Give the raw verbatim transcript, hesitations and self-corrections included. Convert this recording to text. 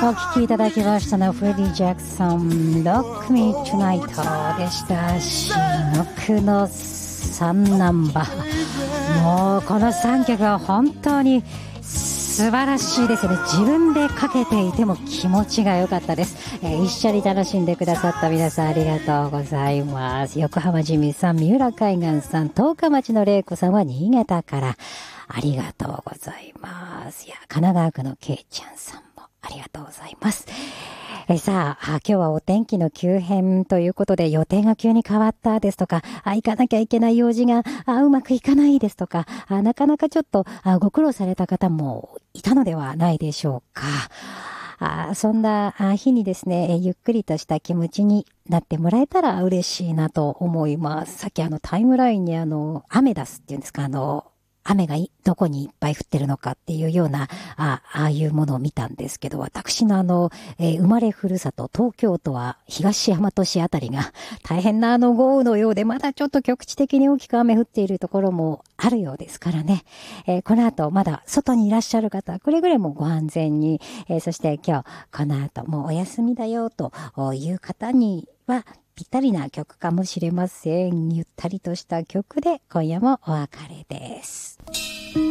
お聴きいただきましたのはフレディ・ジャクソン Rock Me Tonight でした。至極のさんナンバー、もうこのさんきょくは本当に素晴らしいですね。自分でかけていても気持ちが良かったです、えー、一緒に楽しんでくださった皆さんありがとうございます。横浜ジミーさん、三浦海岸さん、十日町の玲子さんは新潟からありがとうございます。いや、神奈川区のけいちゃんさんもありがとうございます。えさあ、今日はお天気の急変ということで予定が急に変わったですとか、あ行かなきゃいけない用事があうまくいかないですとか、あなかなかちょっとあご苦労された方もいたのではないでしょうか。あそんな日にですね、ゆっくりとした気持ちになってもらえたら嬉しいなと思います。さっきあのタイムラインにあのアメダスっていうんですか、あの雨がどこにいっぱい降ってるのかっていうような、あああいうものを見たんですけど、私のあの、えー、生まれふるさと、東京都は東大和市あたりが大変なあの豪雨のようで、まだちょっと局地的に大きく雨降っているところもあるようですからね。えー、この後まだ外にいらっしゃる方、くれぐれもご安全に、えー、そして今日この後もうお休みだよという方には、ぴったりな曲かもしれません。ゆったりとした曲で今夜もお別れです。